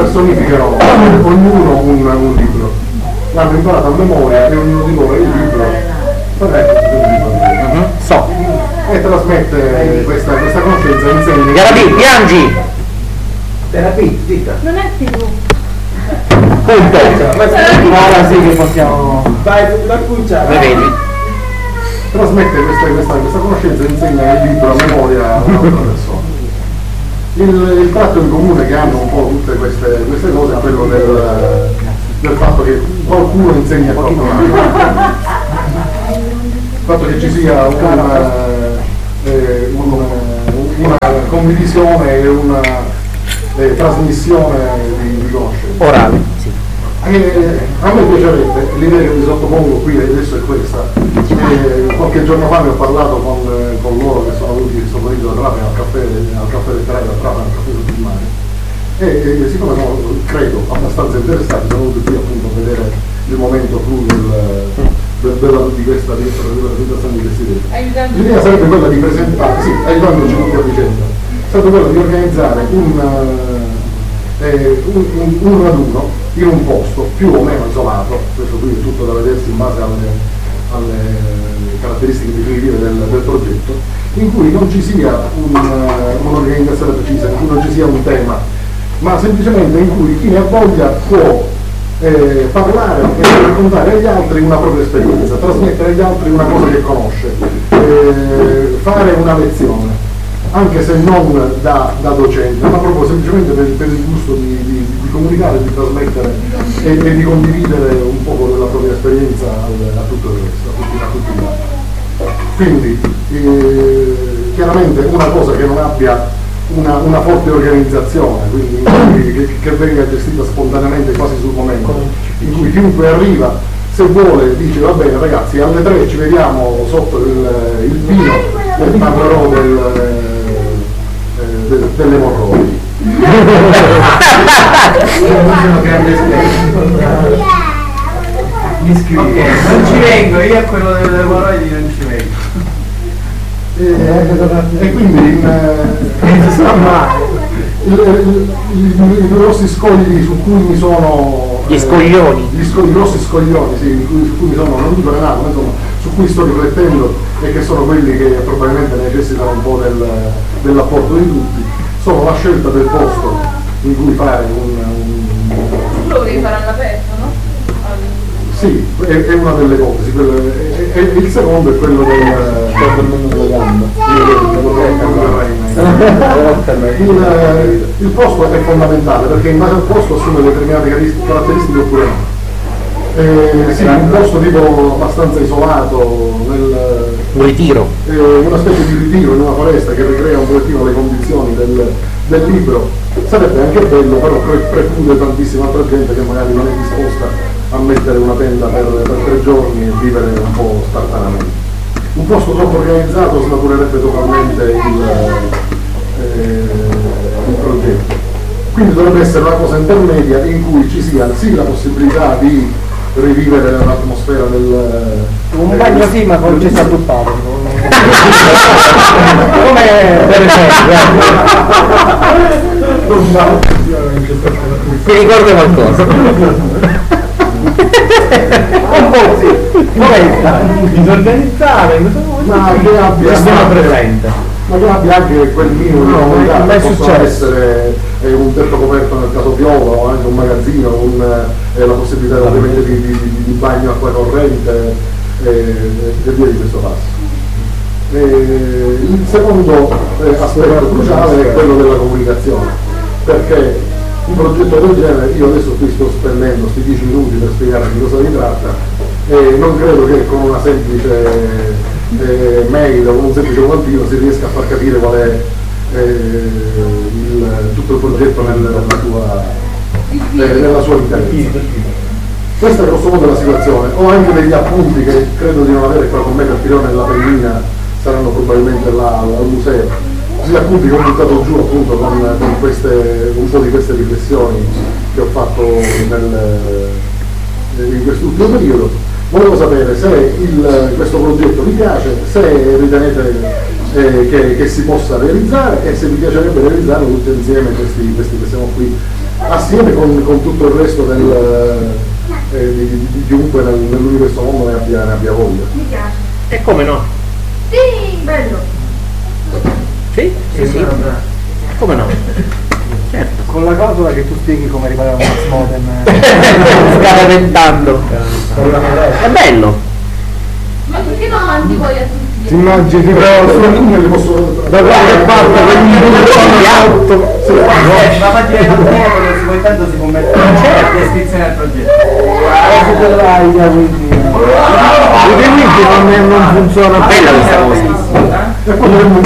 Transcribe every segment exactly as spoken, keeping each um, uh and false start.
personificano ognuno un, un libro, l'hanno imparato a memoria e ognuno di loro è il libro. Uh-huh. So. E trasmette questa, questa conoscenza, insegna. Garabi, piangi! Terapia, dica. Non è tivù. Punto. Ora sì che possiamo. Vai, la cuccia. Come vedi? Trasmette questa, questa, questa conoscenza, insegna il libro a memoria a un'altra persona. Il, il tratto in comune che hanno un po' tutte queste, queste cose è quello del, del fatto che qualcuno insegna a qualcun altro. Il fatto che ci sia una, eh, una, una condivisione e una eh, trasmissione di, di conoscenza. Orale, sì. Eh, a me piacerebbe, l'idea che vi sottopongo qui adesso è questa. Eh, qualche giorno fa ne ho parlato con, con loro che sono venuti questo pomeriggio da Trapani al caffè, al caffè letterario da Trapani al caffè sul mare. E, e siccome sono, credo, abbastanza interessati, sono venuti qui appunto a vedere il momento clou del, del, della, di questa presentazione di questi idee. L'idea sarebbe quella di presentare, sì, aiutandoci tutti a vicenda, sarebbe quella di organizzare un, eh, un, un, un raduno in un posto più o meno isolato, questo qui è tutto da vedersi in base alle, alle caratteristiche definitive del, del progetto, in cui non ci sia un, un'organizzazione precisa, in cui non ci sia un tema, ma semplicemente in cui chi ne ha voglia può eh, parlare e raccontare agli altri una propria esperienza, trasmettere agli altri una cosa che conosce, eh, fare una lezione, anche se non da, da docente, ma proprio semplicemente per, per il gusto di, di, di comunicare, di trasmettere e, e di condividere un po' della propria esperienza al, a tutto il resto, a tutti, a tutti gli altri. Quindi eh, chiaramente una cosa che non abbia una, una forte organizzazione, quindi che, che venga gestita spontaneamente quasi sul momento, in cui chiunque arriva, se vuole, dice va bene ragazzi, alle tre ci vediamo sotto il, il vino e parlerò del, eh, del, delle emorroidi. Mi scrivi. Okay, non ci vengo, io a quello delle emorroidi non ci vengo. E, e quindi in, eh, sta male. I grossi scogli su cui mi sono gli scoglioni eh, gli, sco- gli grossi scoglioni sì, in cui, su cui mi sono non dico renato, insomma, su cui sto riflettendo e che sono quelli che probabilmente necessitano un po' del, dell'apporto di tutti, sono la scelta del posto in cui fare un, un... Tu lo devi fare all'aperto, no? Sì, è, è una delle ipotesi, è, è, è, il secondo è quello del il, il posto è fondamentale perché in base al posto assume determinate caratteristiche oppure no. Eh, sì, un posto tipo abbastanza isolato, nel, un ritiro, eh, una specie di ritiro in una foresta che ricrea un pochettino le condizioni del, del libro, sarebbe anche bello, però preclude tantissima altra gente che magari non è disposta a mettere una tenda per, per tre giorni e vivere un po' spartanamente. Un posto troppo organizzato snaturerebbe totalmente il, eh, il progetto. Quindi dovrebbe essere una cosa intermedia in cui ci sia sì la possibilità di rivivere l'atmosfera del... Un bagno sì, ma non ci sta buttato. come per esempio. Ti ricordo qualcosa? Un po' sì, questa, disorganizzare, ma che abbia presente. ma che abbia anche quel minimo di comodità, che possa essere eh, un tetto coperto nel caso piova o anche un magazzino, un, eh, la possibilità ovviamente di, di, di bagno acqua corrente eh, e via di questo passo. Eh, il secondo eh, aspetto cruciale è quello della comunicazione, perché un progetto del genere, io adesso qui sto spendendo questi dieci minuti per spiegarvi di cosa si tratta e non credo che con una semplice eh, mail o un semplice volantino si riesca a far capire qual è eh, il, tutto il progetto nel, nella, sua, eh, nella sua interezza. Questa è grosso modo la situazione. Ho anche degli appunti che credo di non avere qua con me per tirare nella pennina, saranno probabilmente là al museo. Gli appunti che ho buttato giù appunto con, con queste, un po' di queste riflessioni che ho fatto nel, in quest'ultimo periodo. Volevo sapere se il, questo progetto vi piace, se ritenete eh, che, che si possa realizzare, e se vi piacerebbe realizzare tutti insieme questi, questi che siamo qui assieme con, con tutto il resto del, eh, di, di, di chiunque nel, nell'universo mondo ne abbia, ne abbia voglia. Mi piace. E come no? Sì, bello. Sì? Sì, sì. Come no? Certo. Con la clausola che tu spieghi come riparare un modem. Scaraventando. È bello. Ma perché non mandi poi a tutti? Ti immagini tipo Le posso da qualche parte Ma fatti vedere un po', si può intanto si può mettere la descrizione al progetto. quindi non, non funziona Bella questa cosa. e poi dovremmo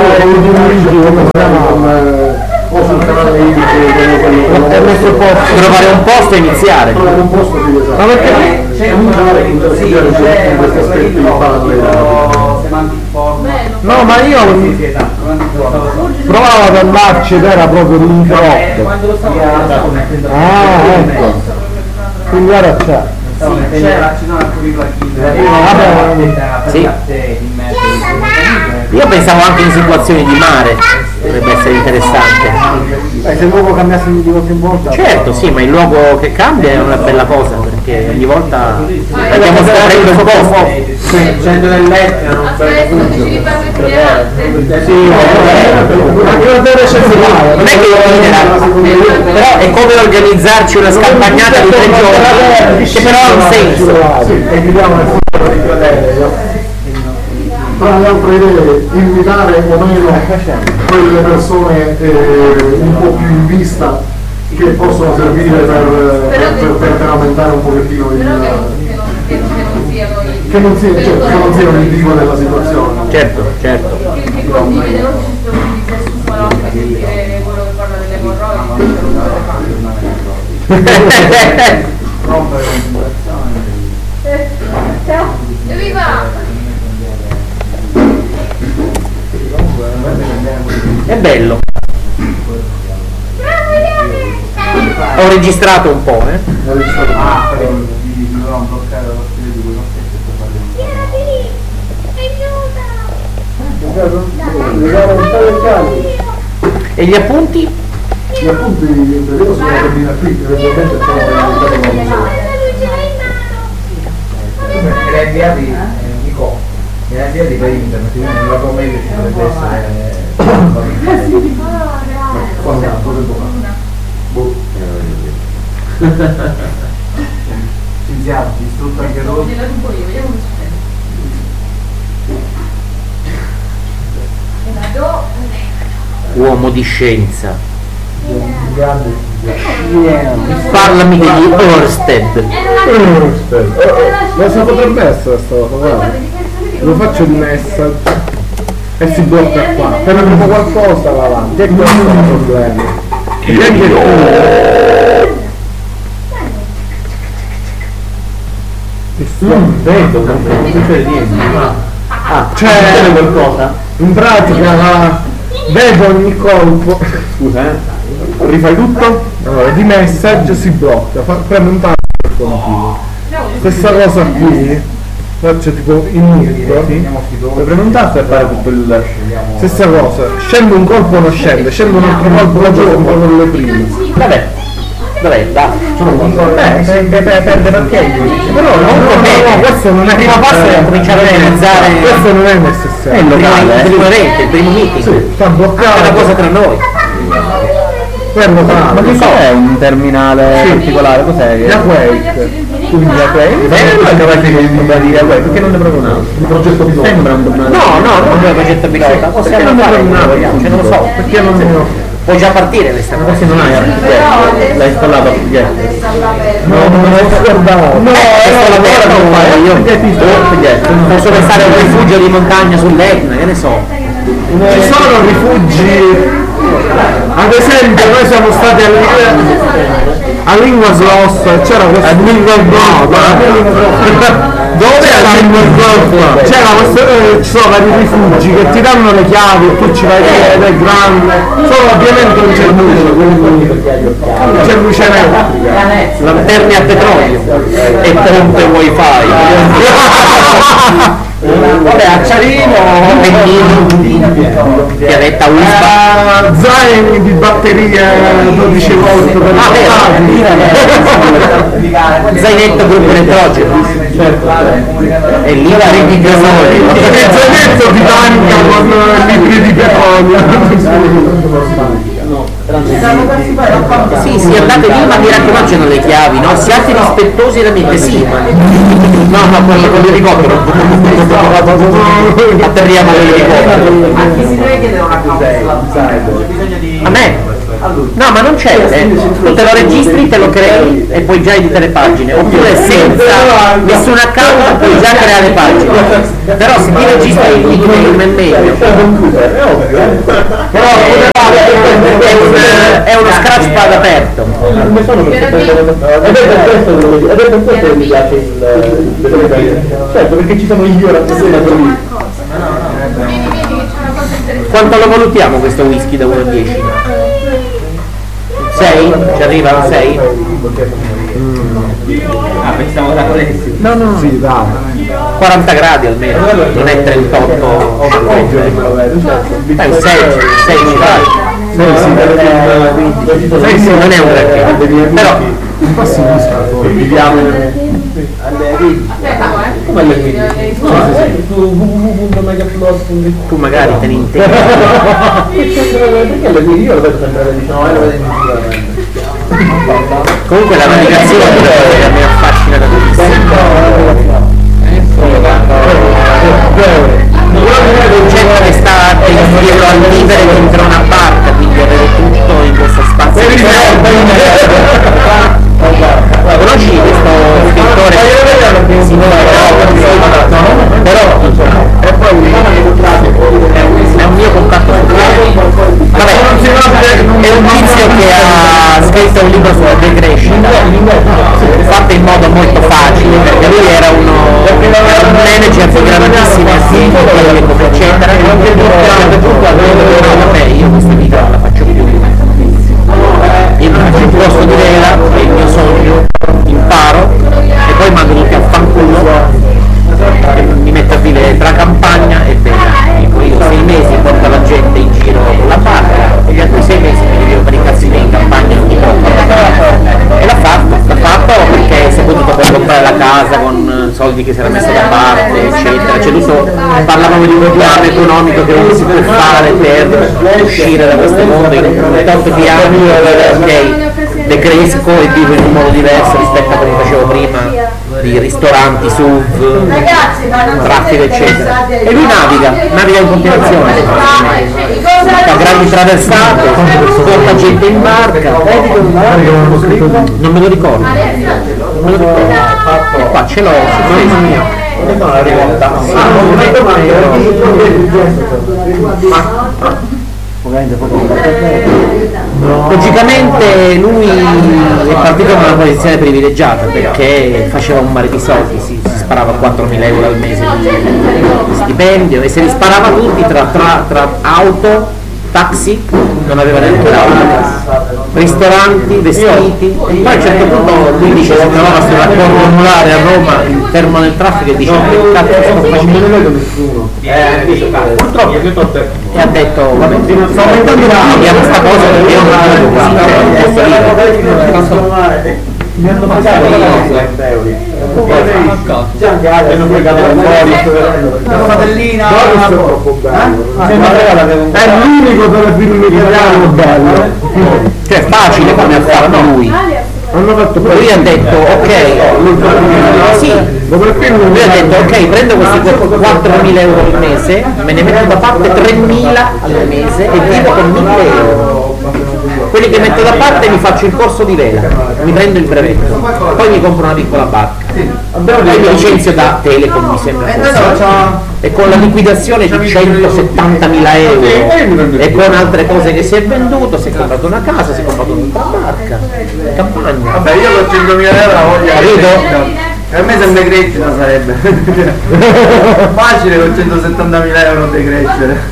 o sul canale YouTube è il nostro posto. Trovare un posto e iniziare. trovare un posto di esatto. Ma perché C'è un canale che sì, interagire su c'è tutti questi aspetti in parallelo. semantic form. Bello. no, ma io Sì, sì, esatto, semantic form. provavo ad andarci ed era proprio Eh, l'interrotto. quando lo stavo stavo mettendo Ah, ecco. Quindi ora c'è. stavo mettendo ci sono alcuni plugin Sì. Io pensavo anche in situazioni di mare, potrebbe essere interessante. Eh, se il luogo cambiasse di volta in volta. Certo, sì, ma il luogo che cambia è una bella cosa, perché ogni volta andiamo scoprendo un posto. Scendo nel letto, non Aspetta, dici per le prime alte. Sì, Anche la terra c'è non è che io idea, però è come organizzarci una scampagnata di tre giorni, che però ha un senso. E chiudiamo il futuro di fratello. Tra le altre idee, invitare o meno quelle persone eh, un po' più in vista che possono servire per, per, per, per aumentare un pochettino il... Però che non, che non, che non siano i... che non sia, certo, che non siano il divo della situazione. Certo, certo. Che, che condivide oggi quindi se su farò anche sentire quello che parla delle emorroidi, rompere la eh, ciao. Evviva! È bello. Ho registrato un po', eh. Ah, però mi dovevamo bloccare lo stile di quello stesso E gli appunti? Gli appunti in teoria sono terminati qui, eventualmente c'è e le inviati Nico e le inviati per internet, quindi non la tua mail ci dovrebbe essere quando tempo fa. Boh. ci siamo, distrutto anche noi. Gliela rubo io, vediamo che succede. E la do. Uomo di scienza. Yeah. Parlami degli Orsted. Ma se potrebbe essere sta cosa, guarda. Lo faccio di message e si blocca qua. Per proprio qualcosa va avanti. E questo è il problema. E anche tu. Vedo, non succede niente. Ah, c'è qualcosa. In pratica vedo ogni colpo. Scusa, eh. Rifai tutto? Allora, di message si blocca, fa, preme un tasto per continuo. Stessa cosa qui, faccio tipo inizio, sì. Poi premo un tasto e fare tutto il. Stessa cosa, scende un colpo o non scende, scende un altro colpo, lo gioco un po' con le prime. Vabbè, vabbè, dai. Beh, se perde perché? Però no, no, no, questo non è. Il primo passo è cominciare a organizzare. Questo non è necessario. È il locale, il primo evento, il primo meeting. Sì, sta bloccato. È una cosa tra noi. Fermo, ma che cos'è un terminale particolare? Cos'è? La Quake. Quindi la Quake? Eh, non è capace che da dire Quake, perché non ne proprio un altro? Il progetto pilota. Sembra un No, no, non come progetto pilota. Possiamo non fare ne quello che proprio vogliamo, ce non lo so. Perché non ne ho? Può già partire questa cosa. Perché non hai architetto? L'hai installato architetto? No, non me l'ho scordato. No, questo lavoro non lo fai io. Posso pensare a un rifugio di montagna sull'Etna, che ne so. Ci sono rifugi. Ad esempio noi siamo stati a, a Lingua Sloss, c'era questa Lingua dove è la Lingua Sloss? C'era questo, eh, ci sono vari rifugi che ti danno le chiavi e tu ci vai ed è grande, solo ovviamente non c'è luce, quindi non c'è luce elettrica. Lanterne a petrolio e pompe wifi. Vabbè, acciarino, pennino, chiavetta Uspa, zaini di batteria dodici volt per ah, vero, zainetto gruppo elettrogeno, e lì la rete di gasolio, il zainetto di tanca con litri di petrolio. Sì, sì, andate lì, ma mi raccomando c'hanno le chiavi, no? Siate rispettosi veramente, sì, ma no, no, con, con l'elicottero atterriamo con l'elicottero. A chi si deve chiedere una clausola? C'è bisogno di... A me? No, ma non c'è, eh. Tu te lo registri, te lo crei e puoi già editare le pagine, oppure senza nessun account puoi già creare pagine. Però se ti registri il nickname è meglio. Però è, un, è uno scratch pad aperto. Come sono per ed è per questo ed è per questo che mi piace il certo, perché ci sono gli ora lì. Quanto lo valutiamo questo whisky da uno a dieci? sei? Ci arriva a sei? Ah, pensavo da Alessio. No, no, sì, dai. quaranta gradi almeno, non è trentotto. Dai, un sei, sei ci fai. sei sì, non è un granché. Però viviamo come alle tu magari te ne intendi. perché le io lo vedo sempre diciamo lo vedo Comunque la navigazione è una cosa che a me affascina da tantissimo. Gente che sta dietro al vivere dentro una barca, quindi avere tutto in questo spazio. Conosci questo scrittore? Sì, però e poi è un mio contatto su vabbè, è un tizio che ha scritto un libro sulla decrescita fatto in modo molto facile, perché lui era uno era un manager di grandissime aziende eccetera, e a un certo punto ha detto vabbè, io questa vita non la faccio più, io mi faccio il corso di vela, è il mio sogno, imparo e poi mando tutti a fanculo e mi metto a vivere tra campagna e vela. Dico, io sei mesi porto la gente in giro con la barca e gli altri sei mesi mi vivo per i cazzi miei in campagna non mi porto. E l'ha fatto, l'ha fatto perché si è potuto poi comprare la casa con soldi che si era messo da parte, eccetera. C'è tutto, parlavamo di un piano economico che non si può fare per uscire da questo mondo in un tot di anni, ok, decresco e vivo in un modo diverso rispetto a come facevo prima, di ristoranti, S U V, traffico eccetera. E lui naviga, naviga in continuazione, fa grandi traversate, porta gente in barca, non me lo ricordo, non me lo ricordo. E qua ce l'ho, su mio. Logicamente lui è partito da una posizione privilegiata perché faceva un mare di soldi, si, si sparava quattromila euro al mese di stipendio e se li sparava tutti tra, tra, tra auto, taxi, non aveva neanche l'auto, ristoranti, vestiti. Poi a un certo punto lui dice si trovava sull'accordo anulare a Roma, fermo nel traffico e dice che cazzo sto facendo, non vedo nessuno. Purtroppo e ha detto vabbè, sto aumentando la abbiamo sta cosa perché io non vedo così, non posso dire. Mi hanno pagato trenta euro. C'è anche altri hanno pagato la fratellina. È l'unico telefilm italiano bello. Cioè facile come ha fatto lui. Hanno fatto lui ha detto ok, sì, lui ha detto ok, prendo questi quattromila euro al mese, me ne metto da parte tremila al mese e vivo con mille euro. Quelli che metto da parte mi faccio il corso di vela, mi prendo il brevetto, poi mi compro una piccola barca, poi mi licenzio da Telecom mi sembra forse, e con la liquidazione di centosettantamila euro e con altre cose che si è venduto, si è comprato una casa, si è comprato un'altra barca, campagna. Vabbè, io ho centomila euro voglio. Capito? Per me sembra crescita sarebbe. Facile con centosettantamila euro di crescere.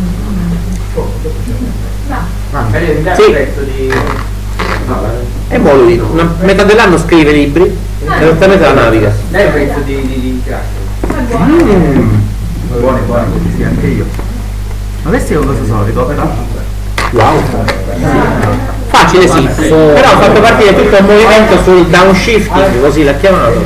Sì. E poi lui una metà dell'anno scrive libri e l'altra metà la naviga. Dai il prezzo di, di, di crack. Mm. Buoni, buoni, sì, anche io. Ma questi che cosa sono? Ricotta? Wow. Facile sì, però ho fatto partire tutto un movimento sul downshifting, così la chiamano,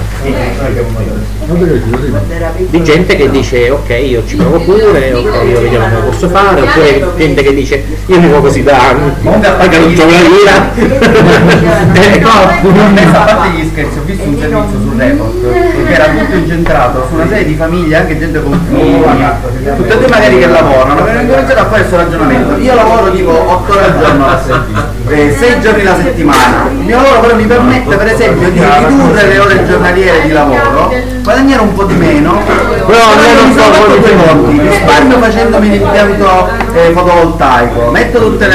di gente che dice ok io ci provo pure, ok io vediamo come posso fare, oppure gente che dice io vivo così da anni, pagano un gioco la lira. A parte gli scherzi, ho visto un servizio sul report che era tutto incentrato su una serie di famiglie, anche gente con figli, tutte e due magari che lavorano, che vengono a fare questo ragionamento. Io lavoro tipo otto ore al giorno, eh, sei giorni la settimana. Il mio lavoro però mi permette per esempio di ridurre le ore giornaliere di lavoro, guadagnare un po' di meno, però non so quanti soldi, risparmio facendomi l'impianto eh, fotovoltaico, metto tutte le